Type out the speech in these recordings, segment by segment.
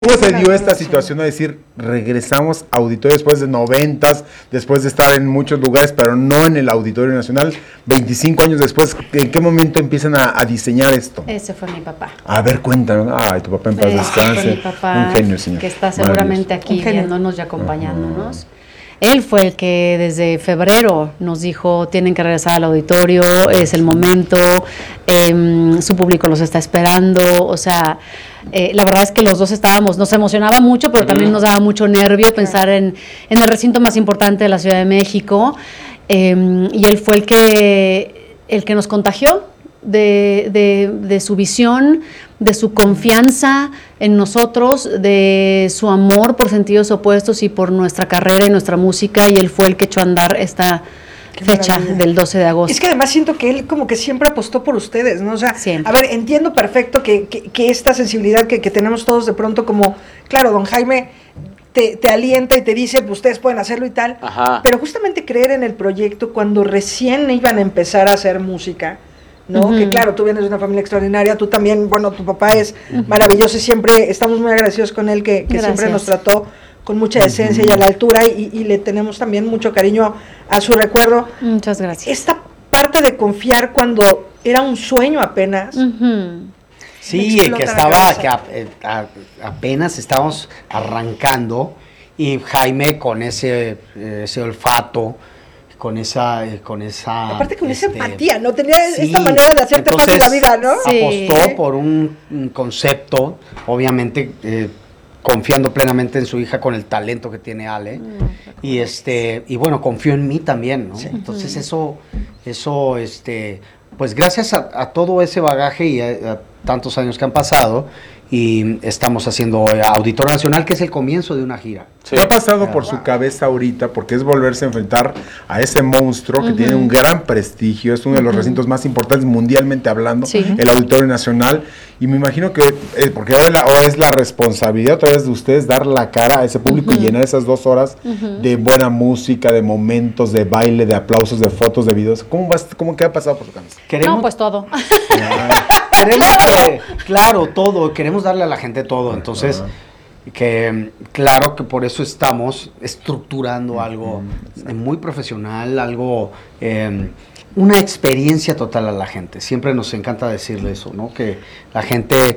¿Cómo se dio esta situación de decir, regresamos a auditorio después de 90s, después de estar en muchos lugares, pero no en el Auditorio Nacional, 25 años después? ¿En qué momento empiezan a diseñar esto? Ese fue mi papá. A ver, cuéntanos. Ay, tu papá en paz descanse. Mi papá, un genio, señor. Que está seguramente aquí viéndonos y acompañándonos. Él fue el que desde febrero nos dijo, tienen que regresar al auditorio, es el momento, su público los está esperando, o sea, la verdad es que los dos estábamos, nos emocionaba mucho, pero también nos daba mucho nervio pensar en el recinto más importante de la Ciudad de México, y él fue el que nos contagió de su visión, de su confianza en nosotros, de su amor por sentidos opuestos y por nuestra carrera y nuestra música, y él fue el que echó a andar esta fecha del 12 de agosto. Es que además siento que él como que siempre apostó por ustedes, ¿no? O sea, siempre. A ver, entiendo perfecto que esta sensibilidad que tenemos todos de pronto como, claro, don Jaime te alienta y te dice, pues ustedes pueden hacerlo y tal, pero justamente creer en el proyecto cuando recién iban a empezar a hacer música, ¿no? Que claro, tú vienes de una familia extraordinaria, tú también, bueno, tu papá es maravilloso y siempre estamos muy agradecidos con él que siempre nos trató con mucha decencia y a la altura y le tenemos también mucho cariño a su recuerdo. Muchas gracias. Esta parte de confiar cuando era un sueño apenas. Sí, que estaba, apenas estábamos arrancando y Jaime con ese olfato, con esa aparte con esa empatía, ¿no? Tenía esta manera de hacerte entonces, fácil la vida, ¿no? Apostó por un concepto, obviamente confiando plenamente en su hija con el talento que tiene Ale, y bueno, confió en mí también, ¿no? Sí. Entonces eso pues gracias a todo ese bagaje y a tantos años que han pasado, y estamos haciendo Auditorio Nacional, que es el comienzo de una gira. Sí. ¿Qué ha pasado por su cabeza ahorita? Porque es volverse a enfrentar a ese monstruo que tiene un gran prestigio, es uno de los recintos más importantes mundialmente hablando, el Auditorio Nacional, y me imagino que, porque ahora es la responsabilidad otra vez de ustedes dar la cara a ese público y llenar esas 2 horas de buena música, de momentos, de baile, de aplausos, de fotos, de videos. ¿Qué ha pasado por su cabeza? No, pues todo. Claro, todo, queremos darle a la gente todo, entonces claro que por eso estamos estructurando algo muy profesional, algo, una experiencia total a la gente. Siempre nos encanta decirle eso, ¿no? Que la gente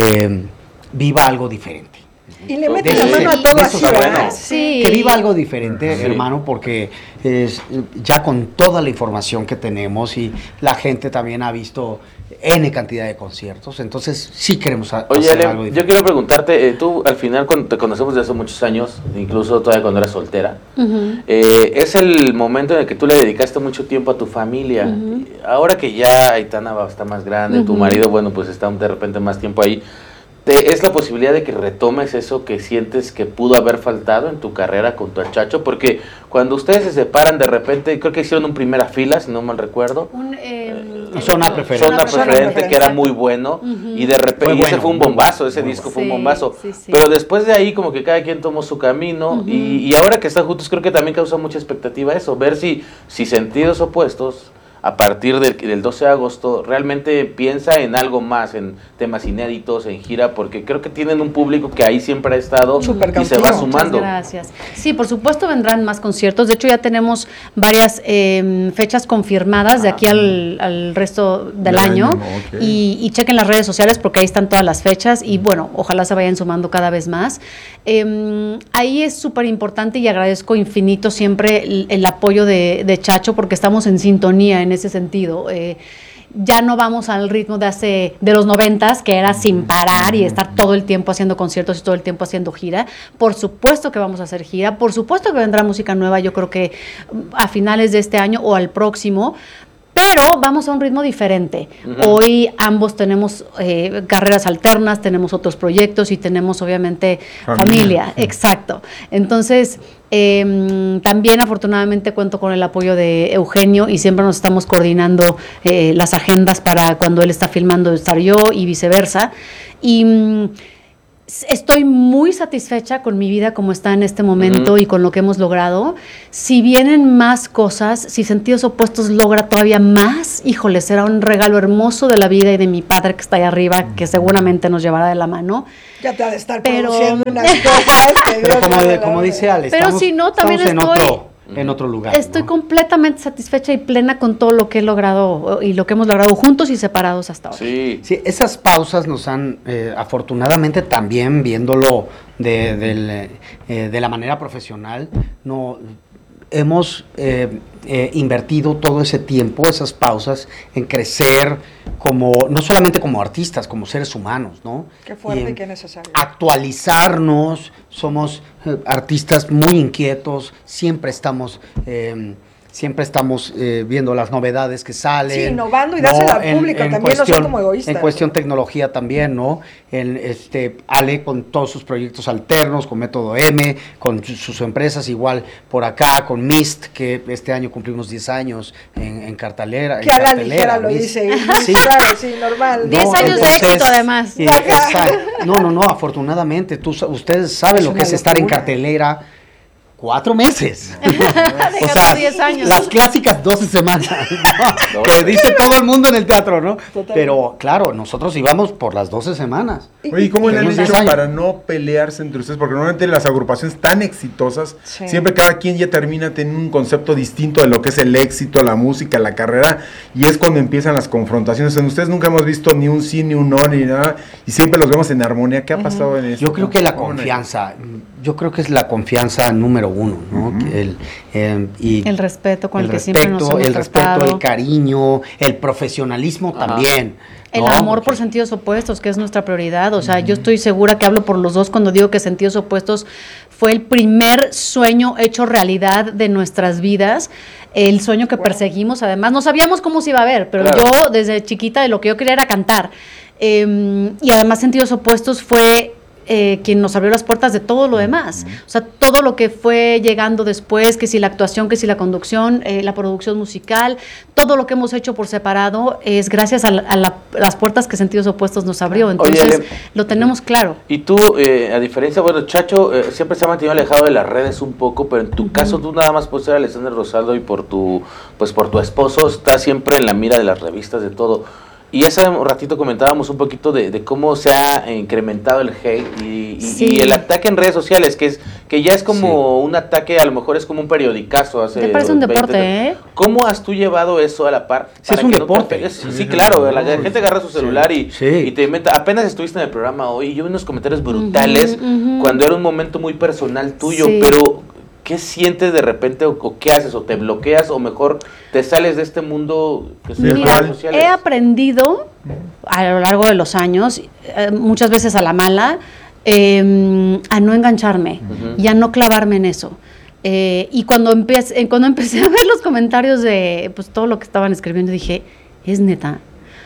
viva algo diferente. Y le mete la mano a todo así, ¿verdad? Sí. Que viva algo diferente, hermano, porque ya con toda la información que tenemos y la gente también ha visto N cantidad de conciertos, entonces sí queremos hacer algo diferente. Yo quiero preguntarte, tú al final cuando te conocemos desde hace muchos años, incluso todavía cuando eras soltera, es el momento en el que tú le dedicaste mucho tiempo a tu familia. Ahora que ya Aitana está más grande, tu marido, bueno, pues está de repente más tiempo ahí, ¿es la posibilidad de que retomes eso que sientes que pudo haber faltado en tu carrera con tu Chacho? Porque cuando ustedes se separan de repente, creo que hicieron un Primera Fila, si no mal recuerdo. Zona Preferente, que era muy bueno, y de repente ese fue un bombazo, ese disco fue un bombazo. Pero después de ahí como que cada quien tomó su camino, y ahora que están juntos creo que también causa mucha expectativa eso, ver si sentidos opuestos a partir del 12 de agosto, realmente piensa en algo más, en temas inéditos, en gira, porque creo que tienen un público que ahí siempre ha estado y se va sumando. Muchas gracias. Sí, por supuesto vendrán más conciertos. De hecho, ya tenemos varias fechas confirmadas de aquí al resto del año. Y chequen las redes sociales porque ahí están todas las fechas y bueno, ojalá se vayan sumando cada vez más. Ahí es súper importante y agradezco infinito siempre el apoyo de Chacho porque estamos en sintonía en ese sentido. Ya no vamos al ritmo de los 90s, que era sin parar y estar todo el tiempo haciendo conciertos y todo el tiempo haciendo gira. Por supuesto que vamos a hacer gira, por supuesto que vendrá música nueva, yo creo que a finales de este año o al próximo, pero vamos a un ritmo diferente. Hoy ambos tenemos carreras alternas, tenemos otros proyectos y tenemos obviamente familia. Exacto. Entonces, también afortunadamente cuento con el apoyo de Eugenio y siempre nos estamos coordinando las agendas para cuando él está filmando estar yo y viceversa. Y estoy muy satisfecha con mi vida como está en este momento y con lo que hemos logrado. Si vienen más cosas, si Sentidos Opuestos logra todavía más, híjole, será un regalo hermoso de la vida y de mi padre que está ahí arriba, que seguramente nos llevará de la mano. Ya te ha de estar produciendo unas cosas. Pero como dice Ale, pero si no, también en otro lugar. Estoy completamente satisfecha y plena con todo lo que he logrado y lo que hemos logrado juntos y separados hasta ahora. Sí, esas pausas nos han, afortunadamente también viéndolo de la manera profesional, hemos invertido todo ese tiempo, esas pausas, en crecer no solamente como artistas, como seres humanos, ¿no? Qué fuerte y qué necesario. Actualizarnos, somos artistas muy inquietos, siempre estamos viendo las novedades que salen. Sí, innovando y dársela al público, también no soy como egoísta. En cuestión tecnología también, ¿no? Ale con todos sus proyectos alternos, con Método M, con sus empresas, igual por acá, con Mist, que este año cumplimos 10 años en cartelera. Que a la ligera lo dice. Sí, claro, sí, normal. 10 años de éxito, además. No, afortunadamente, ustedes saben lo que es estar en cartelera. 4 meses. O sea, 10 años. Las clásicas 12 semanas, ¿no? Que dice todo el mundo en el teatro, ¿no? Totalmente. Pero claro, nosotros íbamos por las 12 semanas. Oye, ¿y cómo le han hecho para no pelearse entre ustedes? Porque normalmente las agrupaciones tan exitosas, siempre cada quien ya termina teniendo un concepto distinto de lo que es el éxito, la música, la carrera, y es cuando empiezan las confrontaciones. En ustedes nunca hemos visto ni un sí, ni un no, ni nada, y siempre los vemos en armonía. ¿Qué ha pasado en eso? Yo creo que la confianza, es la confianza número 1, ¿no? El respeto con el que siempre nos hemos el respeto, el cariño, el profesionalismo también. El amor por Sentidos Opuestos, que es nuestra prioridad. O sea, yo estoy segura que hablo por los dos cuando digo que Sentidos Opuestos fue el primer sueño hecho realidad de nuestras vidas. El sueño que perseguimos, además. No sabíamos cómo se iba a ver, pero yo desde chiquita lo que yo quería era cantar. Y además Sentidos Opuestos fue quien nos abrió las puertas de todo lo demás. O sea, todo lo que fue llegando después, que si la actuación, que si la conducción, la producción musical, todo lo que hemos hecho por separado es gracias a las puertas que Sentidos Opuestos nos abrió. Entonces, lo tenemos claro. Y tú, a diferencia, Chacho siempre se ha mantenido alejado de las redes un poco, pero en tu caso tú nada más por ser Alexander Rosaldo y por tu esposo estás siempre en la mira de las revistas, de todo. Y hace un ratito comentábamos un poquito de cómo se ha incrementado el hate y el ataque en redes sociales, que ya es como un ataque, a lo mejor es como un periodicazo. Te parece un deporte, ¿eh? ¿Cómo has tú llevado eso a la par? Sí, es un deporte. Sí, claro, la gente agarra su celular y te inventa. Apenas estuviste en el programa hoy y yo vi unos comentarios brutales cuando era un momento muy personal tuyo, pero ¿qué sientes de repente o qué haces? ¿O te bloqueas o mejor te sales de este mundo que son las redes sociales? He aprendido a lo largo de los años, muchas veces a la mala, a no engancharme y a no clavarme en eso. Y cuando empecé a ver los comentarios de pues todo lo que estaban escribiendo, dije, es neta.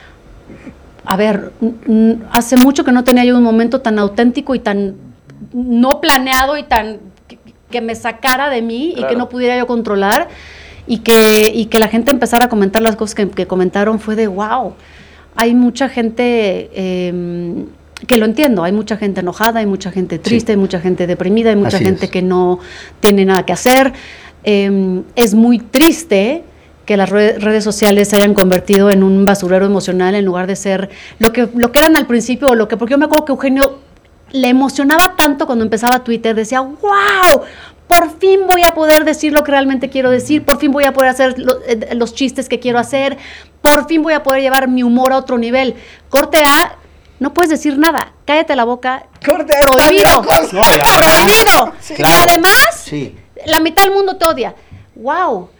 A ver, hace mucho que no tenía yo un momento tan auténtico y tan no planeado y tan que me sacara de mí y que no pudiera yo controlar y que la gente empezara a comentar las cosas que comentaron. Fue de wow. Hay mucha gente que lo entiendo, hay mucha gente enojada, hay mucha gente triste, hay mucha gente deprimida, hay mucha gente que no tiene nada que hacer. Es muy triste que las redes sociales se hayan convertido en un basurero emocional en lugar de ser lo que eran al principio, porque yo me acuerdo que Eugenio le emocionaba tanto cuando empezaba Twitter, decía, wow, por fin voy a poder decir lo que realmente quiero decir, por fin voy a poder hacer los chistes que quiero hacer, por fin voy a poder llevar mi humor a otro nivel. Corte A, no puedes decir nada, cállate la boca, corte A, prohibido, prohibido. Sí. Claro. Y además, la mitad del mundo te odia. Wow.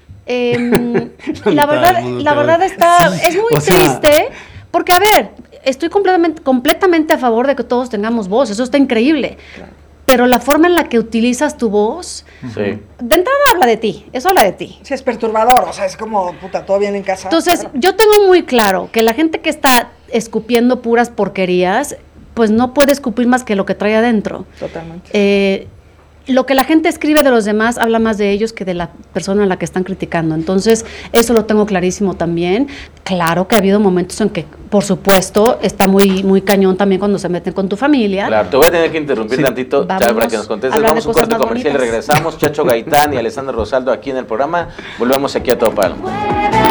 La verdad es muy triste, porque a ver, estoy completamente a favor de que todos tengamos voz, eso está increíble. Claro. Pero la forma en la que utilizas tu voz, de entrada habla de ti, eso habla de ti. Sí, es perturbador, o sea, es como, puta, todo bien en casa. Entonces, yo tengo muy claro que la gente que está escupiendo puras porquerías, pues no puede escupir más que lo que trae adentro. Totalmente. lo que la gente escribe de los demás habla más de ellos que de la persona a la que están criticando. Entonces, eso lo tengo clarísimo también. Claro que ha habido momentos en que, por supuesto, está muy, muy cañón también cuando se meten con tu familia. Claro, te voy a tener que interrumpir tantito ya para que nos contestes. Vamos a un corte comercial y regresamos. Chacho Gaitán y Alessandra Rosaldo aquí en el programa. Volvemos aquí a Todo Palo.